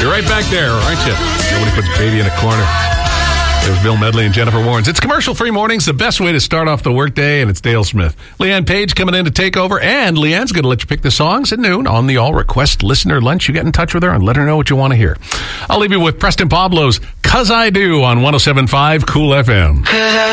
You're right back there, aren't you? Nobody puts baby in a corner. There's Bill Medley and Jennifer Warnes. It's commercial-free mornings, the best way to start off the workday, and it's Dale Smith. Leanne Page coming in to take over, and Leanne's going to let you pick the songs at noon on the all-request listener lunch. You get in touch with her and let her know what you want to hear. I'll leave you with Preston Pablo's 'Cause I Do on 107.5 Cool FM.